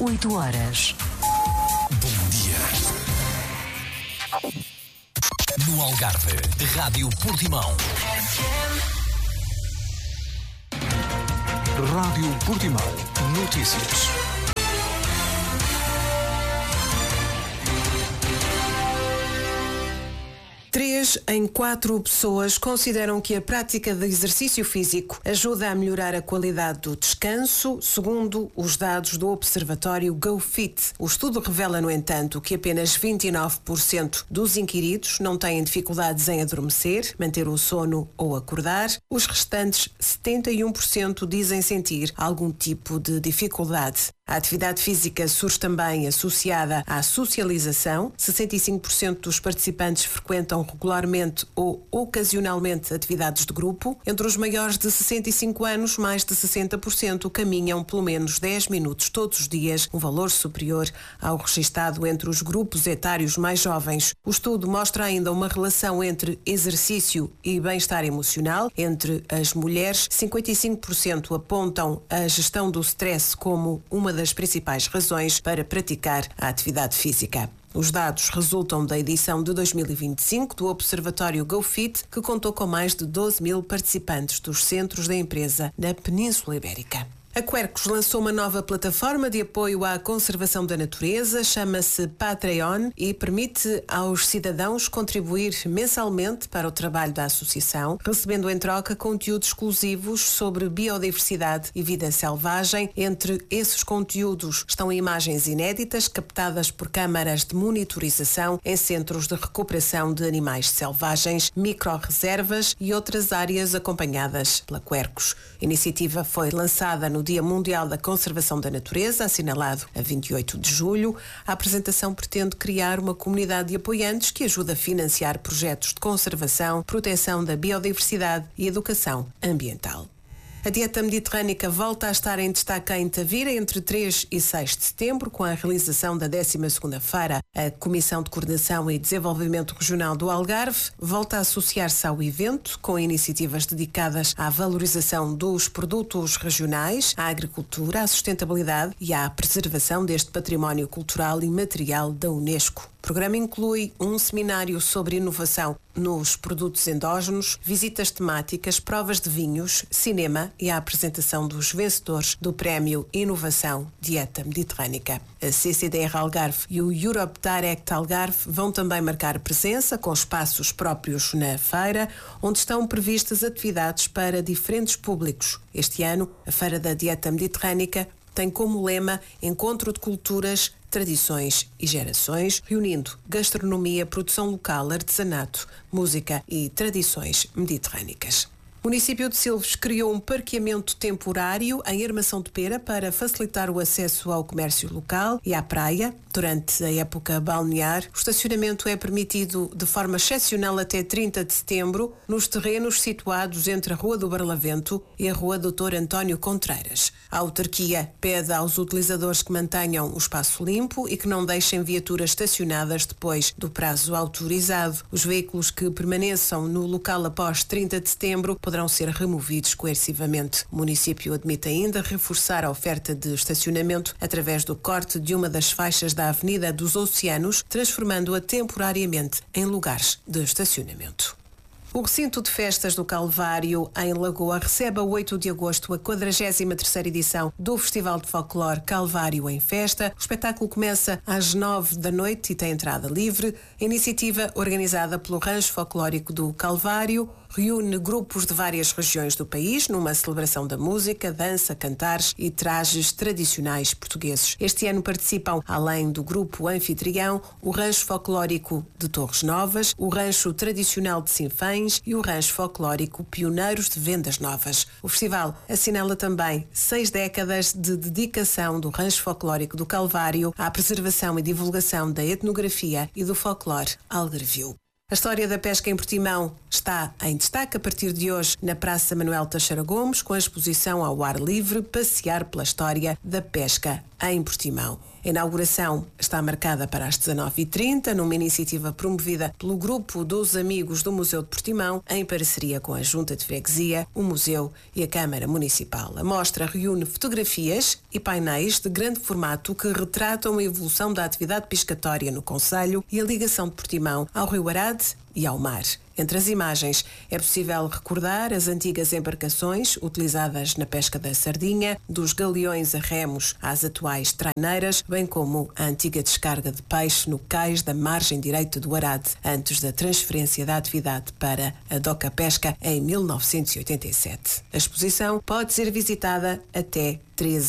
8 horas. Bom dia. No Algarve, Rádio Portimão. Rádio Portimão. Notícias. 3 em 4 pessoas consideram que a prática de exercício físico ajuda a melhorar a qualidade do descanso, segundo os dados do observatório GoFit. O estudo revela, no entanto, que apenas 29% dos inquiridos não têm dificuldades em adormecer, manter o sono ou acordar. Os restantes 71% dizem sentir algum tipo de dificuldade. A atividade física surge também associada à socialização. 65% dos participantes frequentam regularmente ou ocasionalmente atividades de grupo. Entre os maiores de 65 anos, mais de 60% caminham pelo menos 10 minutos todos os dias, um valor superior ao registado entre os grupos etários mais jovens. O estudo mostra ainda uma relação entre exercício e bem-estar emocional. Entre as mulheres, 55% apontam a gestão do stress como uma das principais razões para praticar a atividade física. Os dados resultam da edição de 2025 do Observatório GoFit, que contou com mais de 12 mil participantes dos centros da empresa na Península Ibérica. A Quercus lançou uma nova plataforma de apoio à conservação da natureza, chama-se Patreon e permite aos cidadãos contribuir mensalmente para o trabalho da associação, recebendo em troca conteúdos exclusivos sobre biodiversidade e vida selvagem. Entre esses conteúdos estão imagens inéditas captadas por câmaras de monitorização em centros de recuperação de animais selvagens, micro-reservas e outras áreas acompanhadas pela Quercus. A iniciativa foi lançada no Dia Mundial da Conservação da Natureza, assinalado a 28 de julho. A apresentação pretende criar uma comunidade de apoiantes que ajuda a financiar projetos de conservação, proteção da biodiversidade e educação ambiental. A dieta mediterrânica volta a estar em destaque em Tavira entre 3 e 6 de setembro, com a realização da 12ª Feira. A Comissão de Coordenação e Desenvolvimento Regional do Algarve volta a associar-se ao evento, com iniciativas dedicadas à valorização dos produtos regionais, à agricultura, à sustentabilidade e à preservação deste património cultural e material da Unesco. O programa inclui um seminário sobre inovação nos produtos endógenos, visitas temáticas, provas de vinhos, cinema e a apresentação dos vencedores do Prémio Inovação Dieta Mediterrânica. A CCDR Algarve e o Europe Direct Algarve vão também marcar presença com espaços próprios na feira, onde estão previstas atividades para diferentes públicos. Este ano, a Feira da Dieta Mediterrânica tem como lema Encontro de Culturas, Tradições e Gerações, reunindo gastronomia, produção local, artesanato, música e tradições mediterrânicas. O município de Silves criou um parqueamento temporário em Armação de Pera para facilitar o acesso ao comércio local e à praia. Durante a época balnear, o estacionamento é permitido de forma excepcional até 30 de setembro nos terrenos situados entre a Rua do Barlavento e a Rua Dr. António Contreiras. A autarquia pede aos utilizadores que mantenham o espaço limpo e que não deixem viaturas estacionadas depois do prazo autorizado. Os veículos que permaneçam no local após 30 de setembro poderão ser removidos coercivamente. O município admite ainda reforçar a oferta de estacionamento através do corte de uma das faixas da Avenida dos Oceanos, transformando-a temporariamente em lugares de estacionamento. O recinto de festas do Calvário, em Lagoa, recebe a 8 de agosto a 43ª edição do Festival de Folclore Calvário em Festa. O espetáculo começa às 9 da noite e tem entrada livre. A iniciativa, organizada pelo Rancho Folclórico do Calvário, reúne grupos de várias regiões do país numa celebração da música, dança, cantares e trajes tradicionais portugueses. Este ano participam, além do grupo anfitrião, o Rancho Folclórico de Torres Novas, o Rancho Tradicional de Sinfãs e o Rancho Folclórico Pioneiros de Vendas Novas. O festival assinala também 6 décadas de dedicação do Rancho Folclórico do Calvário à preservação e divulgação da etnografia e do folclore algarvio. A história da pesca em Portimão está em destaque a partir de hoje na Praça Manuel Teixeira Gomes, com a exposição ao ar livre Passear pela História da Pesca em Portimão. A inauguração está marcada para as 19h30, numa iniciativa promovida pelo Grupo dos Amigos do Museu de Portimão, em parceria com a Junta de Freguesia, o Museu e a Câmara Municipal. A mostra reúne fotografias e painéis de grande formato que retratam a evolução da atividade pescatória no concelho e a ligação de Portimão ao Rio Arade e ao mar. Entre as imagens é possível recordar as antigas embarcações utilizadas na pesca da sardinha, dos galeões a remos às atuais traineiras, bem como a antiga descarga de peixe no cais da margem direita do Arade, antes da transferência da atividade para a Doca Pesca em 1987. A exposição pode ser visitada até 13